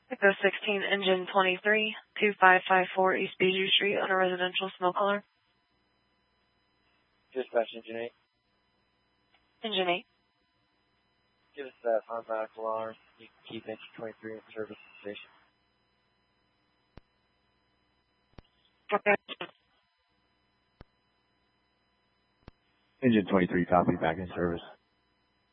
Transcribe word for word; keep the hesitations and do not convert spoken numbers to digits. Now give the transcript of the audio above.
Echo sixteen, engine twenty-three, two five five four East Bijou Street on a residential smoke alarm. Dispatch engine eight. Engine eight. Give us that automatic alarm. You can keep engine twenty-three in service at the station. Okay. Engine twenty-three, copy, back in service.